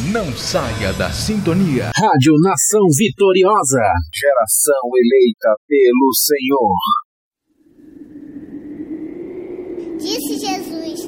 Não saia da sintonia. Rádio Nação Vitoriosa. Geração eleita pelo Senhor.